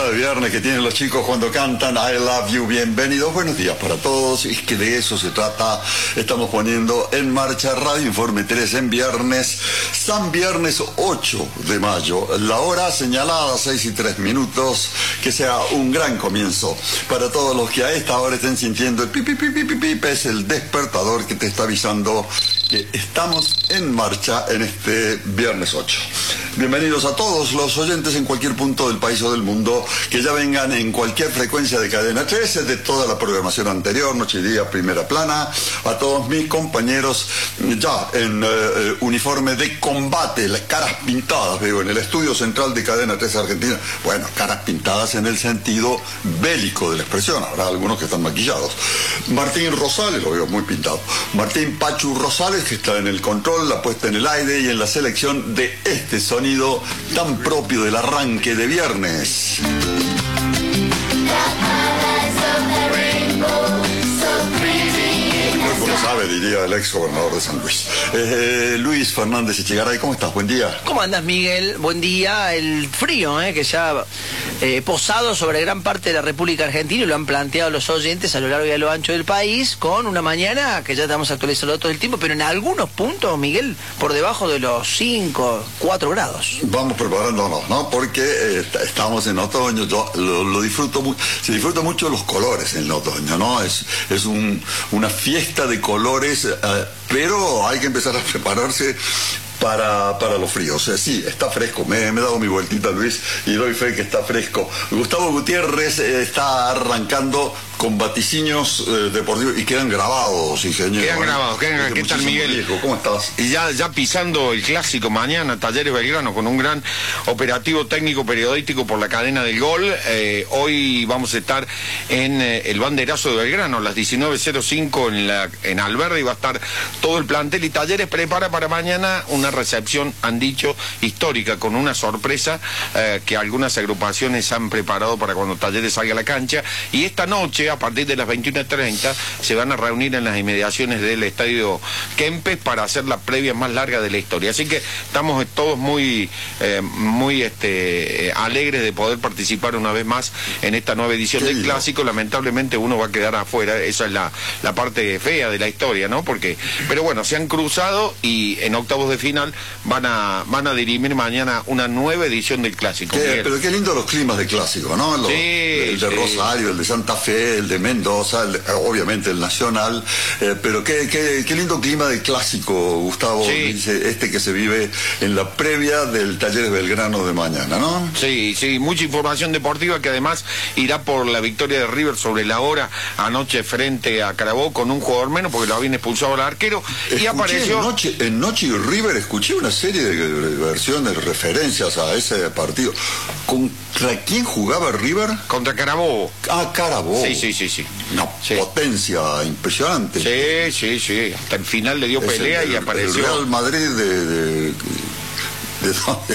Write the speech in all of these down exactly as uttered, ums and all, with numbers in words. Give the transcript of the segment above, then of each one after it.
cara de viernes que tienen los chicos cuando cantan I Love You. Bienvenidos, buenos días para todos. Es que de eso se trata. Estamos poniendo en marcha Radio Informe tres en viernes, San Viernes ocho de mayo. La hora señalada, seis y tres minutos. Que sea un gran comienzo para todos los que a esta hora estén sintiendo el pipi pipi pipi pip. Es el despertador que te está avisando que estamos en marcha en este viernes ocho. Bienvenidos a todos los oyentes en cualquier punto del país o del mundo, que ya vengan en cualquier frecuencia de Cadena tres, de toda la programación anterior, Noche y Día, Primera Plana, a todos mis compañeros ya en eh, uniforme de combate, las caras pintadas, veo, en el estudio central de Cadena tres Argentina. Bueno, caras pintadas en el sentido bélico de la expresión, habrá algunos que están maquillados. Martín Rosales, lo veo muy pintado. Martín Pachu Rosales, que está en el control, la puesta en el aire y en la selección de este sonido tan propio del arranque de viernes. Lo sabe, diría el ex gobernador de San Luis. Eh, Luis Fernández Echegaray, ¿cómo estás? Buen día. ¿Cómo andas, Miguel? Buen día. El frío, eh, que ya eh, posado sobre gran parte de la República Argentina, y lo han planteado los oyentes a lo largo y a lo ancho del país, con una mañana que ya estamos actualizando todo el tiempo, pero en algunos puntos, Miguel, por debajo de los cinco, cuatro grados. Vamos preparándonos, ¿no? Porque eh, estamos en otoño, yo lo, lo disfruto mucho, se disfruta mucho los colores en el otoño, ¿no? Es, es un, una fiesta de colores, eh, pero hay que empezar a prepararse para, para los fríos. Eh, sí, está fresco, me, me he dado mi vueltita, Luis, y doy fe que está fresco. Gustavo Gutiérrez eh, está arrancando con vaticinios eh, deportivos y quedan grabados, ingeniero. Quedan grabados, quedan, ¿qué tal, Miguel? Viejo. ¿Cómo estás? Y ya, ya pisando el clásico mañana, Talleres Belgrano, con un gran operativo técnico periodístico por la cadena del gol. Eh, hoy vamos a estar en eh, el banderazo de Belgrano, a las diecinueve cero cinco en, la, en Alberdi, va a estar todo el plantel, y Talleres prepara para mañana una recepción, han dicho, histórica, con una sorpresa eh, que algunas agrupaciones han preparado para cuando Talleres salga a la cancha. Y esta noche, a partir de las veintiuna treinta, se van a reunir en las inmediaciones del estadio Kempes para hacer la previa más larga de la historia. Así que estamos todos muy eh, muy este, eh, alegres de poder participar una vez más en esta nueva edición del clásico. Lamentablemente uno va a quedar afuera, esa es la, la parte fea de la historia, ¿no? Porque, pero bueno, se han cruzado y en octavos de final van a van a dirimir mañana una nueva edición del clásico. Qué, pero qué lindo los climas de clásico, ¿no? Los, sí, el de sí. Rosario, el de Santa Fe, el de Mendoza, el de, obviamente el Nacional, eh, pero qué, qué, qué lindo clima de clásico, Gustavo, sí. Dice, este que se vive en la previa del Talleres Belgrano de mañana, ¿no? Sí, sí, mucha información deportiva que además irá por la victoria de River sobre la hora anoche frente a Carabobo con un jugador menos porque lo habían expulsado al arquero. Escuché y apareció en Noche, en Noche y River, escuché una serie de versiones, referencias a ese partido. ¿Contra quién jugaba River? Contra Carabobo. Ah, Carabobo. Sí, sí, sí, sí. Una sí. potencia impresionante. Sí, sí, sí. Hasta el final le dio Es pelea el, el, y apareció. El Real Madrid de... de, de dónde?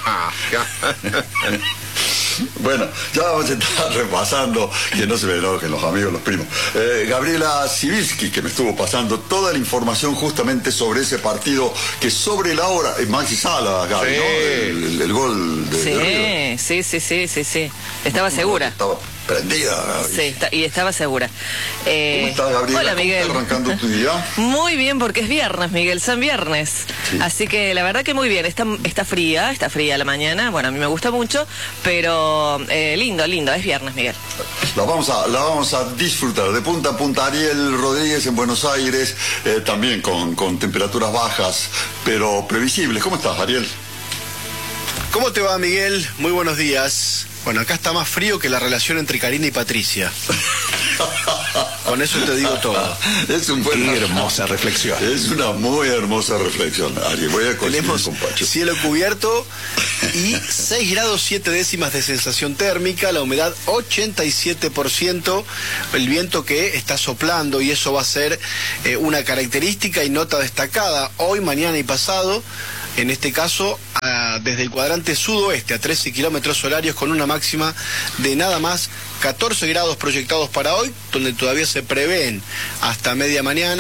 Bueno, ya vamos a estar repasando, que no se me enojen los amigos, los primos. Eh, Gabriela Sibilski, que me estuvo pasando toda la información justamente sobre ese partido, que sobre la hora, eh, Maxi Sala, Gaby, sí. ¿no? El, el, el gol de, sí, de River. sí, sí, sí, sí, sí. Estaba segura. Estaba prendida, Gaby. Sí, está, y estaba segura. Eh, ¿Cómo estás, Gabriela? Hola, ¿Cómo Miguel. está arrancando tu día? Muy bien, porque es viernes, Miguel, San Viernes. Sí. Así que la verdad que muy bien. Está, está fría, está fría la mañana. Bueno, a mí me gusta mucho, pero eh, lindo, lindo. Es viernes, Miguel. La vamos a, la vamos a disfrutar de punta a punta. Ariel Rodríguez en Buenos Aires, eh, también con, con temperaturas bajas, pero previsibles. ¿Cómo estás, Ariel? ¿Cómo te va, Miguel? Muy buenos días. Bueno, acá está más frío que la relación entre Karina y Patricia. Con eso te digo todo. Es un buen... Qué hermosa reflexión. Es una muy hermosa reflexión, Ariel. Voy a Tenemos con Pacho. cielo cubierto y seis grados siete décimas de sensación térmica, la humedad ochenta y siete por ciento, el viento que está soplando, y eso va a ser eh, una característica y nota destacada hoy, mañana y pasado. En este caso, a, desde el cuadrante sudoeste a trece kilómetros horarios, con una máxima de nada más catorce grados proyectados para hoy, donde todavía se prevén hasta media mañana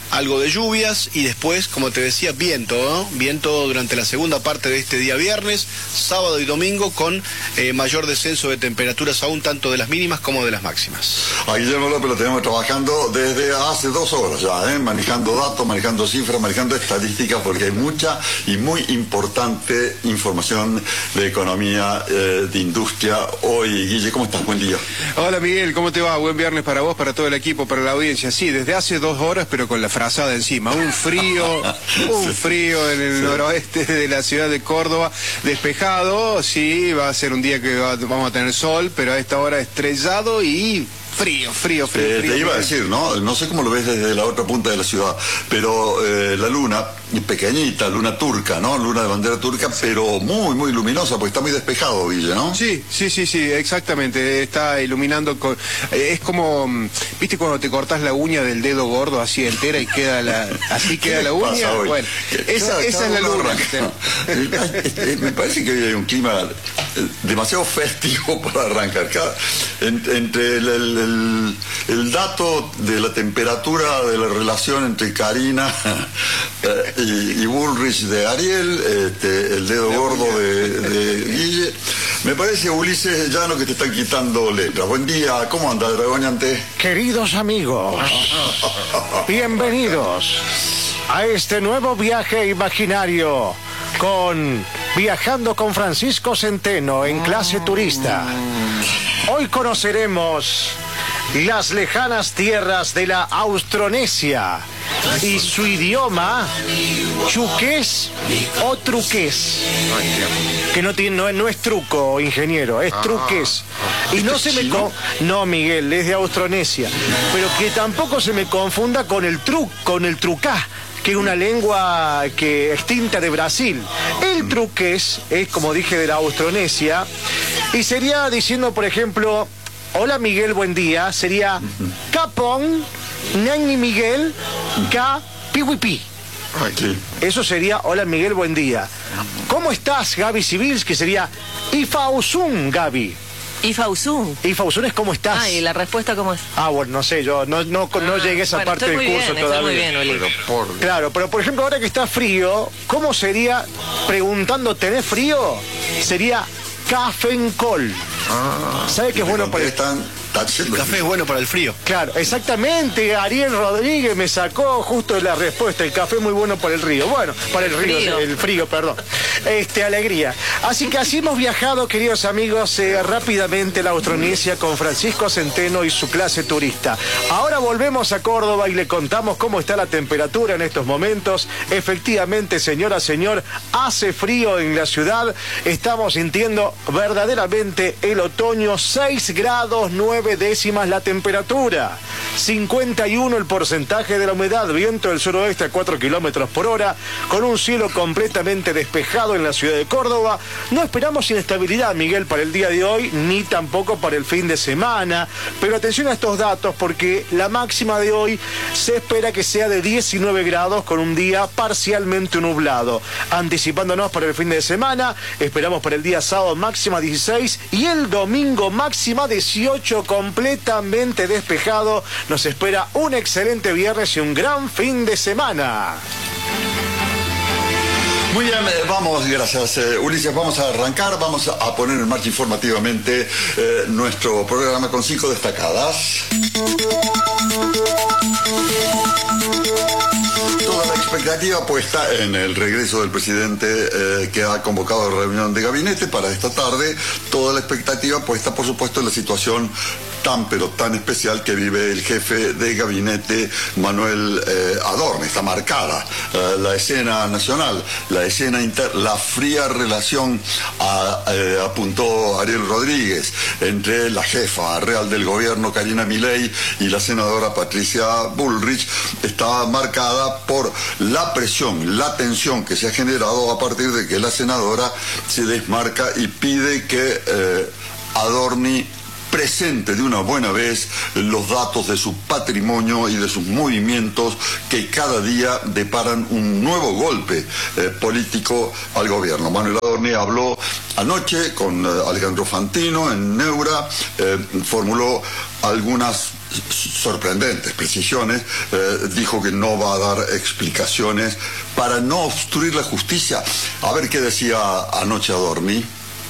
algo de lluvias y después, como te decía, viento, ¿no? Viento durante la segunda parte de este día viernes, sábado y domingo, con eh, mayor descenso de temperaturas aún tanto de las mínimas como de las máximas. A Guillermo López lo tenemos trabajando desde hace dos horas ya, ¿eh? manejando datos, manejando cifras, manejando estadísticas, porque hay mucha y muy importante información de economía, eh, de industria. Hoy, Guille, ¿cómo estás? Buen día. Hola Miguel, ¿cómo te va? Buen viernes para vos, para todo el equipo, para la audiencia. Sí, desde hace dos horas, pero con la frazada encima. Un frío, un frío en el sí. noroeste de la ciudad de Córdoba, despejado. Sí, va a ser un día que va, vamos a tener sol, pero a esta hora estrellado y frío, frío, frío. Eh, frío te iba frío. a decir, ¿no? No sé cómo lo ves desde la otra punta de la ciudad, pero eh, la luna, pequeñita, luna turca, ¿no? Luna de bandera turca, pero muy, muy luminosa, porque está muy despejado, Guille, ¿no? Sí, sí, sí, sí, exactamente. Está iluminando. Con, eh, es como, ¿viste cuando te cortás la uña del dedo gordo así entera y queda la, así queda la uña? Bueno, esa, cada, esa cada es la luna. Me parece que hoy hay un clima demasiado festivo para arrancar. Cada, en, entre el, el, el, el dato de la temperatura de la relación entre Karina eh, y, y Bullrich de Ariel, este, el dedo gordo de, de Guille, me parece, Ulises Llano, que te están quitando letras. Buen día, ¿cómo anda, Dragoñante? Queridos amigos, bienvenidos a este nuevo viaje imaginario con Viajando con Francisco Centeno en clase turista. Hoy conoceremos las lejanas tierras de la Austronesia y su idioma chuqués o truqués, que no tiene, no, no es truco, ingeniero, es truqués. Y no se me con... no, Miguel, es de Austronesia, pero que tampoco se me confunda con el truc, con el trucá, que es una lengua que extinta de Brasil. El truqués es, como dije, de la Austronesia, y sería diciendo, por ejemplo, hola Miguel, buen día, sería Capón, Nani Miguel, K, Piwipi. Eso sería hola Miguel, buen día. ¿Cómo estás, Gaby Civils? Que sería Ifausun, Gaby. Ifausun. Ifausun es ¿cómo estás? Ah, ¿y la respuesta cómo es? Ah, bueno, no sé, yo no, no, no ah, llegué a esa bueno, parte del curso bien, todavía. Muy bien, Oli. Pero por... Claro, pero por ejemplo, ahora que está frío, ¿cómo sería, preguntando, ¿tenés frío? Sería cafencol. Ah, ¿Sabe qué es bueno para el... El café es bueno para el frío. Claro, exactamente. Ariel Rodríguez me sacó justo la respuesta. El café es muy bueno para el río. Bueno, para el río, frío. el frío, perdón. Este, alegría. Así que así hemos viajado, queridos amigos, eh, rápidamente a la Austronesia con Francisco Centeno y su clase turista. Ahora volvemos a Córdoba y le contamos cómo está la temperatura en estos momentos. Efectivamente, señora, señor, hace frío en la ciudad. Estamos sintiendo verdaderamente el otoño. seis grados nueve décimas la temperatura, cincuenta y uno el porcentaje de la humedad, viento del suroeste a cuatro kilómetros por hora, con un cielo completamente despejado en la ciudad de Córdoba. No esperamos inestabilidad, Miguel, para el día de hoy, ni tampoco para el fin de semana, pero atención a estos datos, porque la máxima de hoy se espera que sea de diecinueve grados, con un día parcialmente nublado. Anticipándonos para el fin de semana, esperamos para el día sábado máxima dieciséis y el domingo máxima dieciocho, completamente despejado. Nos espera un excelente viernes y un gran fin de semana. Muy bien, eh, vamos, gracias eh, Ulises, vamos a arrancar, vamos a, a poner en marcha informativamente eh, nuestro programa con cinco destacadas. Toda la expectativa puesta en el regreso del presidente eh, que ha convocado a reunión de gabinete para esta tarde. Toda la expectativa puesta, por supuesto, en la situación tan pero tan especial que vive el jefe de gabinete, Manuel eh, Adorni. Está marcada eh, la escena nacional, la escena inter, la fría relación, a, eh, apuntó Ariel Rodríguez, entre la jefa real del gobierno, Karina Milei, y la senadora Patricia Bullrich. Está marcada por la presión, la tensión que se ha generado a partir de que la senadora se desmarca y pide que eh, Adorni presente de una buena vez los datos de su patrimonio y de sus movimientos, que cada día deparan un nuevo golpe eh, político al gobierno. Manuel Adorni habló anoche con eh, Alejandro Fantino en Neura, eh, formuló algunas sorprendentes precisiones, eh, dijo que no va a dar explicaciones para no obstruir la justicia. A ver qué decía anoche a dormir.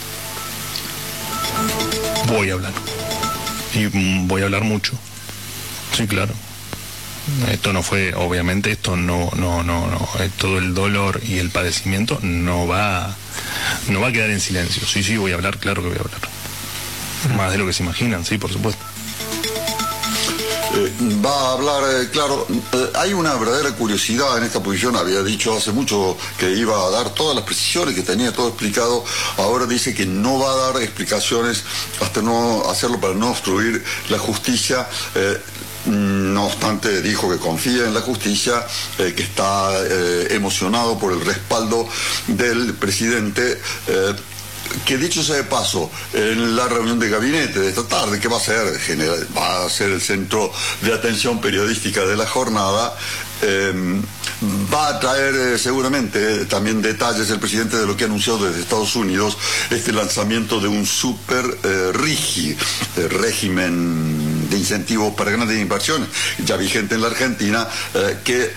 Voy a hablar. Y mm, voy a hablar mucho. Sí, claro. Esto no fue, obviamente, esto no, no, no, no. eh, Todo el dolor y el padecimiento no va, no va a quedar en silencio. Sí, sí, voy a hablar, claro que voy a hablar. Más de lo que se imaginan, sí, por supuesto. Eh, va a hablar, eh, claro, eh, hay una verdadera curiosidad en esta posición. Había dicho hace mucho que iba a dar todas las precisiones, que tenía todo explicado. Ahora dice que no va a dar explicaciones hasta no hacerlo para no obstruir la justicia. Eh, No obstante, dijo que confía en la justicia, eh, que está eh, emocionado por el respaldo del presidente. Eh, que dicho sea de paso, en la reunión de gabinete de esta tarde, que va a ser, general, va a ser el centro de atención periodística de la jornada, eh, va a traer eh, seguramente también detalles el presidente de lo que ha anunciado desde Estados Unidos, este lanzamiento de un super eh, RIGI, eh, régimen de incentivos para grandes inversiones, ya vigente en la Argentina, eh, que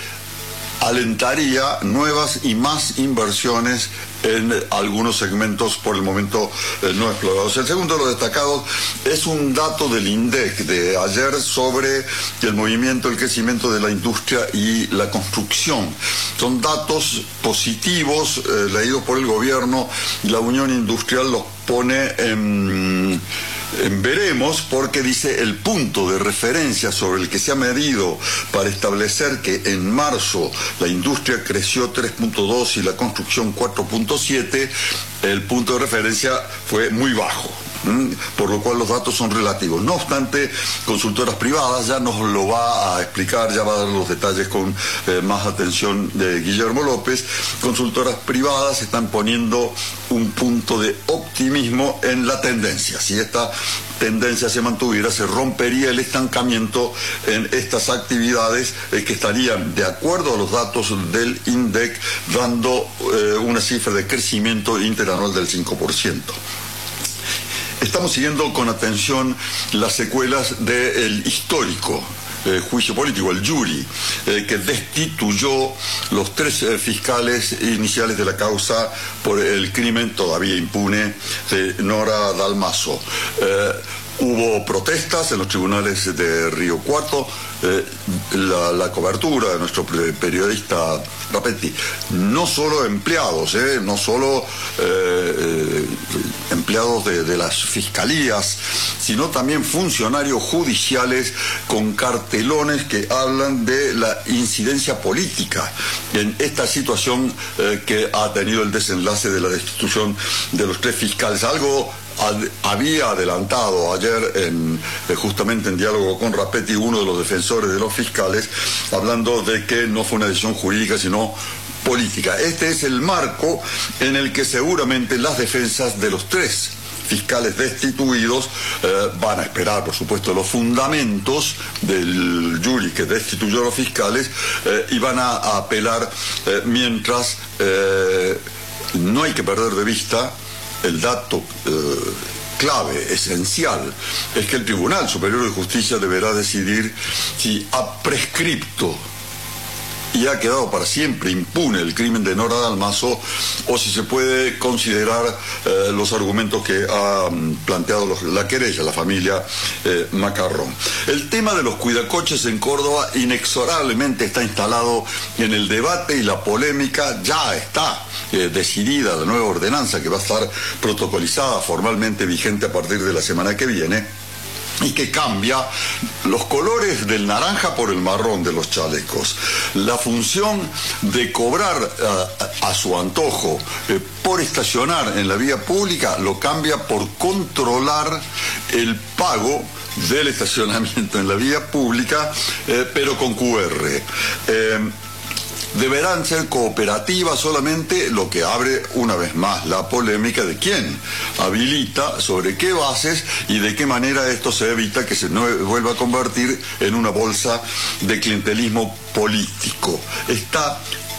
alentaría nuevas y más inversiones en algunos segmentos por el momento eh, no explorados. El segundo de los destacados es un dato del INDEC de ayer sobre el movimiento, el crecimiento de la industria y la construcción. Son datos positivos, eh, leídos por el gobierno. La Unión Industrial los pone en... En veremos, porque dice el punto de referencia sobre el que se ha medido para establecer que en marzo la industria creció tres punto dos y la construcción cuatro punto siete, el punto de referencia fue muy bajo, ¿m? Por lo cual los datos son relativos. No obstante, consultoras privadas, ya nos lo va a explicar, ya va a dar los detalles con eh, más atención de Guillermo López. Consultoras privadas están poniendo un punto de optimismo en la tendencia. Si esta tendencia se mantuviera, se rompería el estancamiento en estas actividades eh, que estarían, de acuerdo a los datos del INDEC, dando eh, una cifra de crecimiento interanual del cinco por ciento. Estamos siguiendo con atención las secuelas del histórico Eh, juicio político, el jury, eh, que destituyó los tres eh, fiscales iniciales de la causa por el crimen todavía impune de Nora Dalmaso. Eh, hubo protestas en los tribunales de Río Cuarto. Eh, la, la cobertura de nuestro periodista Rapetti, no solo empleados, eh, no solo eh, eh, empleados de, de las fiscalías, sino también funcionarios judiciales con cartelones que hablan de la incidencia política en esta situación eh, que ha tenido el desenlace de la destitución de los tres fiscales. Algo Ad, había adelantado ayer en, eh, justamente en diálogo con Rapetti, uno de los defensores de los fiscales, hablando de que no fue una decisión jurídica sino política. Este es el marco en el que seguramente las defensas de los tres fiscales destituidos eh, van a esperar, por supuesto, los fundamentos del jury que destituyó a los fiscales eh, y van a, a apelar eh, mientras eh, no hay que perder de vista el dato eh, clave, esencial, es que el Tribunal Superior de Justicia deberá decidir si ha prescripto y ha quedado para siempre impune el crimen de Nora Dalmaso, o si se puede considerar eh, los argumentos que ha um, planteado los, la querella, la familia eh, Macarrón. El tema de los cuidacoches en Córdoba inexorablemente está instalado en el debate y la polémica. Ya está eh, decidida la nueva ordenanza que va a estar protocolizada, formalmente vigente a partir de la semana que viene, y que cambia los colores del naranja por el marrón de los chalecos. La función de cobrar uh, a su antojo eh, por estacionar en la vía pública lo cambia por controlar el pago del estacionamiento en la vía pública, eh, pero con Q R. Eh, Deberán ser cooperativas solamente, lo que abre una vez más la polémica de quién habilita, sobre qué bases y de qué manera esto se evita que se vuelva a convertir en una bolsa de clientelismo político. Está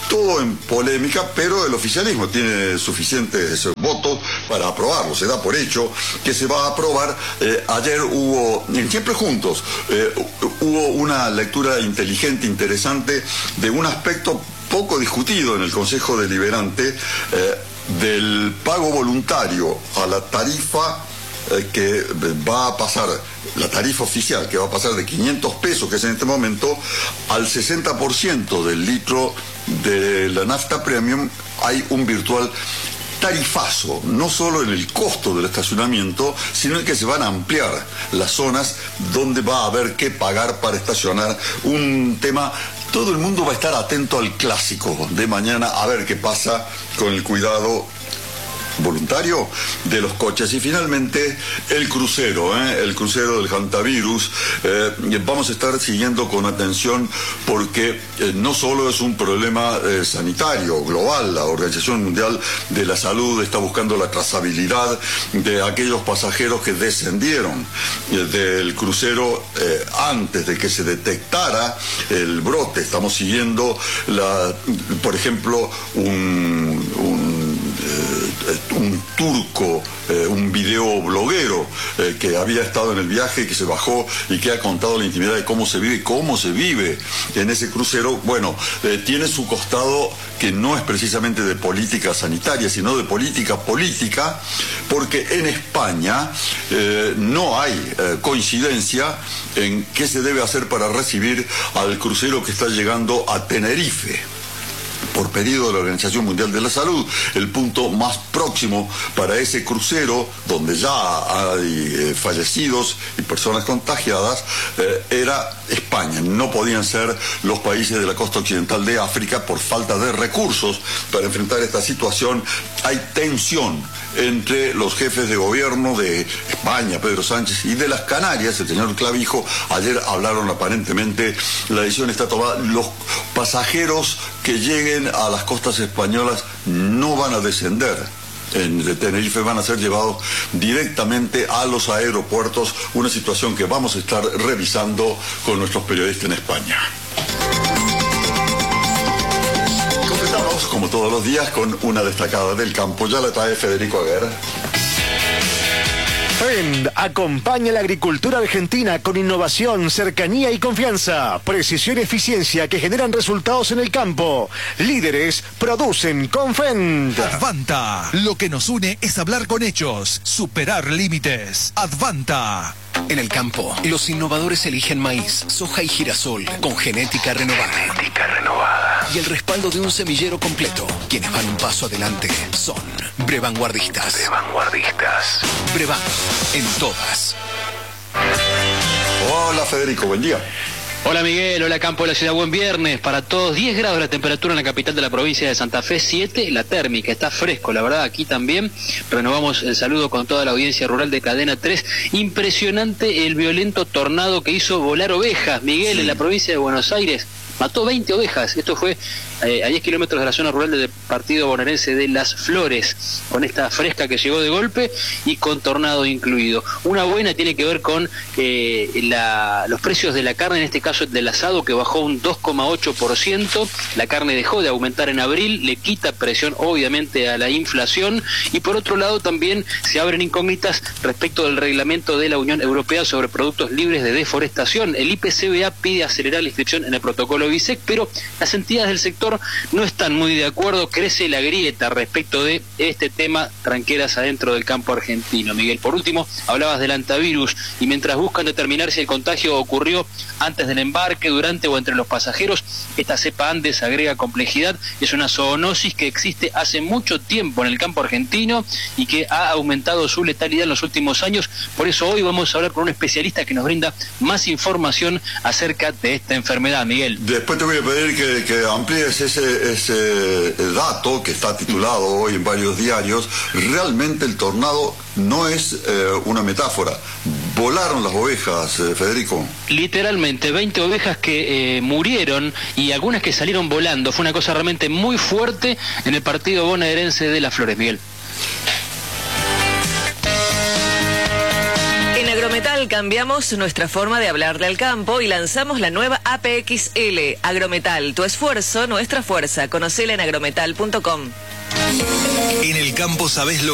todo en polémica, pero el oficialismo tiene suficientes votos para aprobarlo. Se da por hecho que se va a aprobar. Eh, ayer hubo, en Siempre Juntos, eh, hubo una lectura inteligente, interesante, de un aspecto poco discutido en el Consejo Deliberante, eh, del pago voluntario a la tarifa eh, que va a pasar, la tarifa oficial, que va a pasar de quinientos pesos, que es en este momento, al sesenta por ciento del litro de la nafta premium. Hay un virtual tarifazo, no solo en el costo del estacionamiento, sino en que se van a ampliar las zonas donde va a haber que pagar para estacionar. Un tema, todo el mundo va a estar atento al clásico de mañana, a ver qué pasa con el cuidado voluntario de los coches. Y finalmente el crucero, ¿eh? el crucero del hantavirus. Eh, vamos a estar siguiendo con atención porque eh, no solo es un problema eh, sanitario global. La Organización Mundial de la Salud está buscando la trazabilidad de aquellos pasajeros que descendieron eh, del crucero eh, antes de que se detectara el brote. Estamos siguiendo la, por ejemplo, un, un eh, un turco, eh, un videobloguero eh, que había estado en el viaje, que se bajó y que ha contado la intimidad de cómo se vive, cómo se vive en ese crucero. Bueno, eh, tiene su costado que no es precisamente de política sanitaria, sino de política política, porque en España eh, no hay eh, coincidencia en qué se debe hacer para recibir al crucero que está llegando a Tenerife. Por pedido de la Organización Mundial de la Salud, el punto más próximo para ese crucero, donde ya hay eh, fallecidos y personas contagiadas, eh, era España. No podían ser los países de la costa occidental de África por falta de recursos para enfrentar esta situación. Hay tensión entre los jefes de gobierno de España, Pedro Sánchez, y de las Canarias, el señor Clavijo. Ayer hablaron aparentemente, la decisión está tomada, los pasajeros que lleguen a las costas españolas no van a descender en de Tenerife, van a ser llevados directamente a los aeropuertos, una situación que vamos a estar revisando con nuestros periodistas en España. Completamos, como todos los días, con una destacada del campo. Ya la trae Federico Aguer. Fend acompaña la agricultura argentina con innovación, cercanía y confianza, precisión y eficiencia que generan resultados en el campo. Líderes producen con Fend. Advanta, lo que nos une es hablar con hechos, superar límites. Advanta. En el campo, los innovadores eligen maíz, soja y girasol con genética renovada. Genética renovada. Y el respaldo de un semillero completo. Quienes van un paso adelante son Brevanguardistas. Brevanguardistas. Brevan, en todas. Hola Federico, buen día. Hola Miguel, hola campo de la ciudad, buen viernes para todos. diez grados la temperatura en la capital de la provincia de Santa Fe, siete la térmica, está fresco, la verdad, aquí también. Renovamos el saludo con toda la audiencia rural de Cadena tres. Impresionante el violento tornado que hizo volar ovejas, Miguel, sí, en la provincia de Buenos Aires. Mató veinte ovejas, esto fue eh, a diez kilómetros de la zona rural del partido bonaerense de Las Flores, con esta fresca que llegó de golpe y con tornado incluido. Una buena tiene que ver con eh, la, los precios de la carne, en este caso del asado, que bajó un dos coma ocho por ciento, la carne dejó de aumentar en abril, le quita presión obviamente a la inflación, y por otro lado también se abren incógnitas respecto del reglamento de la Unión Europea sobre productos libres de deforestación. El I P C B A pide acelerar la inscripción en el protocolo BISEC, pero las entidades del sector no están muy de acuerdo, crece la grieta respecto de este tema, tranqueras adentro del campo argentino. Miguel, por último, hablabas del hantavirus, y mientras buscan determinar si el contagio ocurrió antes del embarque, durante o entre los pasajeros, esta cepa Andes agrega complejidad. Es una zoonosis que existe hace mucho tiempo en el campo argentino y que ha aumentado su letalidad en los últimos años. Por eso hoy vamos a hablar con un especialista que nos brinda más información acerca de esta enfermedad, Miguel. Después te voy a pedir que, que amplíes ese, ese dato que está titulado hoy en varios diarios. Realmente el tornado no es eh, una metáfora. Volaron las ovejas, eh, Federico. Literalmente, veinte ovejas que eh, murieron y algunas que salieron volando. Fue una cosa realmente muy fuerte en el partido bonaerense de Las Flores, Miguel. En Agrometal Agrometal cambiamos nuestra forma de hablarle al campo y lanzamos la nueva A P X L. Agrometal, tu esfuerzo, nuestra fuerza. Conocela en agrometal punto com. En el campo sabés lo